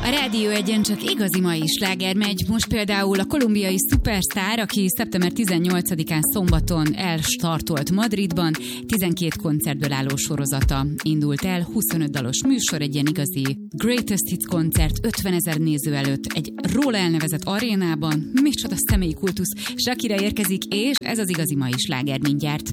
A Rádió Egyen csak igazi mai sláger megy. Most például a kolumbiai szupersztár, aki szeptember 18-án szombaton elstartolt Madridban, 12 koncertből álló sorozata indult el, 25 dalos műsor, egy ilyen igazi Greatest Hits koncert, 50 000 néző előtt, egy róla elnevezett arénában, micsoda személyi kultusz. Shakira érkezik, és ez az igazi mai sláger mindjárt.